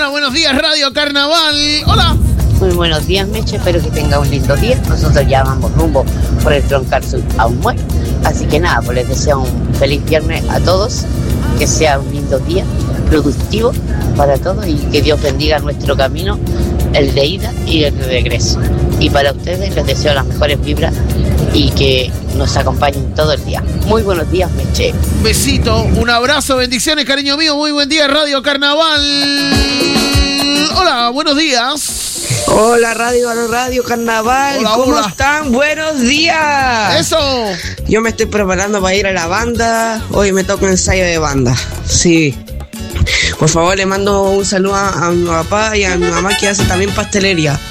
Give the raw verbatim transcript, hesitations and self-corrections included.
buenos días, Radio Carnaval. Hola. Muy buenos días, Meche, espero que tenga un lindo día. Nosotros ya vamos rumbo por el Troncal Sur a Humue. Así que nada, pues les deseo un feliz viernes a todos, que sea un lindo día, productivo para todos y que Dios bendiga nuestro camino, el de ida y el de regreso. Y para ustedes les deseo las mejores vibras y que nos acompañen todo el día. Muy buenos días, Meche. Un besito, un abrazo, bendiciones, cariño mío. Muy buen día, Radio Carnaval. Hola, buenos días. Hola, Radio Radio Carnaval. Hola, ¿Cómo hola. están? Buenos días. Eso. Yo me estoy preparando para ir a la banda. Hoy me toca un ensayo de banda. Sí. Por favor, le mando un saludo a, a mi papá y a mi mamá, que hace también pastelería.